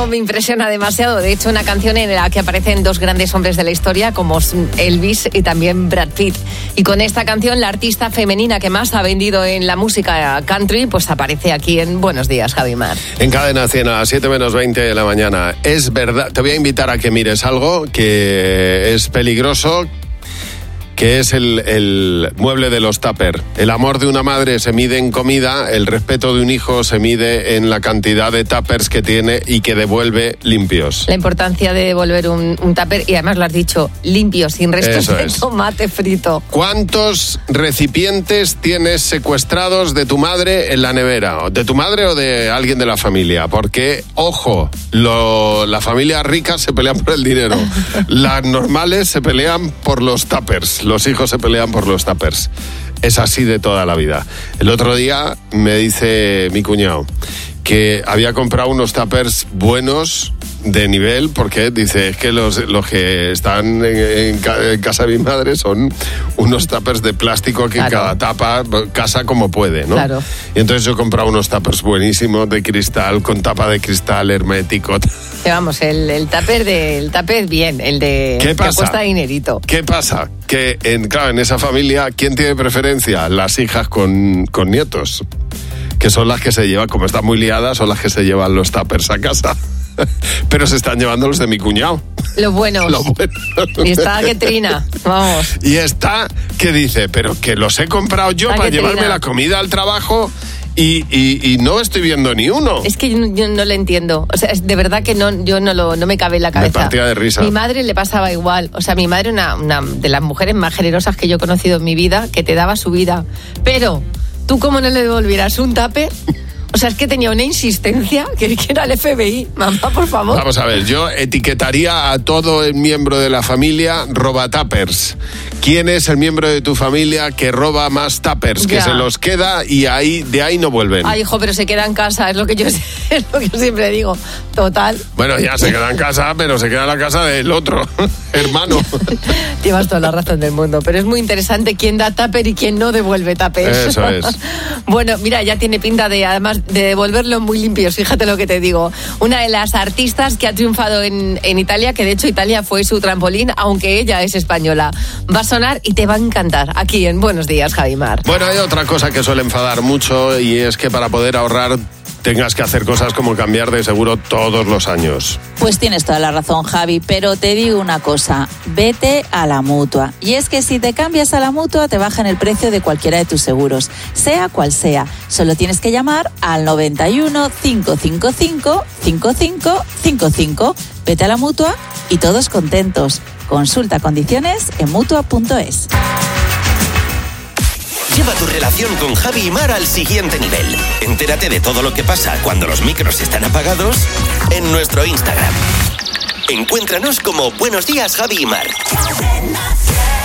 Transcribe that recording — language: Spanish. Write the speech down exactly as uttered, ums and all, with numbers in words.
no me impresiona demasiado. De hecho, una canción en la que aparecen dos grandes hombres de la historia, como Elvis y también Brad Pitt. Y con esta canción, la artista femenina que más ha vendido en la música country, pues aparece aquí en Buenos Días, Javi Mar. En Cadena cien a las siete menos veinte de la mañana. Es verdad, te voy a invitar a que mires algo que es peligroso, que es el, el mueble de los tupper. El amor de una madre se mide en comida, el respeto de un hijo se mide en la cantidad de tuppers que tiene y que devuelve limpios. La importancia de devolver un, un tupper, y además lo has dicho, limpio, sin restos Eso de es. tomate frito. ¿Cuántos recipientes tienes secuestrados de tu madre en la nevera? ¿De tu madre o de alguien de la familia? Porque, ojo, lo, las familias ricas se pelean por el dinero. Las normales se pelean por los tuppers. Los hijos se pelean por los tuppers. Es así de toda la vida. El otro día me dice mi cuñado que había comprado unos tuppers buenos de nivel, porque dice, es que los, los que están en, en, en casa de mi madre son unos tuppers de plástico que claro. Cada tapa casa como puede, ¿no? Claro. Y entonces yo he comprado unos tuppers buenísimos de cristal, con tapa de cristal hermético. Que vamos, el, el tupper de, el tupper bien, el de ¿Qué pasa? Que cuesta dinerito. ¿Qué pasa? Que en, claro, en esa familia, ¿quién tiene preferencia? Las hijas con, con nietos, que son las que se llevan, como están muy liadas, son las que se llevan los tuppers a casa. Pero se están llevando los de mi cuñado. Los buenos. Los buenos. Y está que trina, vamos. Y está que dice, pero que los he comprado yo está para llevarme trina. La comida al trabajo y, y, y no estoy viendo ni uno. Es que yo, yo no lo entiendo. O sea, es de verdad que no, yo no, lo, no me cabe en la cabeza. Me partía de risa. Mi madre le pasaba igual. O sea, mi madre una, una de las mujeres más generosas que yo he conocido en mi vida, que te daba su vida. Pero, ¿tú cómo no le devolvieras un tupper? O sea, es que tenía una insistencia que era el F B I. Mamá, por favor. Vamos a ver, yo etiquetaría a todo el miembro de la familia robatuppers. ¿Quién es el miembro de tu familia que roba más tuppers? Que ya. Se los queda y ahí de ahí no vuelven. Ay, hijo, pero se queda en casa, es lo que yo, es lo que yo siempre digo. Total. Bueno, ya se queda en casa, pero se queda en la casa del otro hermano. Llevas toda la razón del mundo, pero es muy interesante quién da tupper y quién no devuelve tuppers. Eso es. Bueno, mira, ya tiene pinta de, además, de devolverlos muy limpios, fíjate lo que te digo. Una de las artistas que ha triunfado en, en Italia, que de hecho Italia fue su trampolín, aunque ella es española. Va a sonar y te va a encantar aquí en Buenos Días, Javi Mar. Bueno, hay otra cosa que suele enfadar mucho y es que para poder ahorrar tengas que hacer cosas como cambiar de seguro todos los años. Pues tienes toda la razón, Javi, pero te digo una cosa, vete a la Mutua. Y es que si te cambias a la Mutua te bajan el precio de cualquiera de tus seguros, sea cual sea. Solo tienes que llamar al noventa y uno, cinco cinco cinco, cinco cinco cinco cinco. Vete a la Mutua y todos contentos. Consulta condiciones en mutua punto es. Lleva tu relación con Javi y Mar al siguiente nivel. Entérate de todo lo que pasa cuando los micros están apagados en nuestro Instagram. Encuéntranos como Buenos Días, Javi y Mar.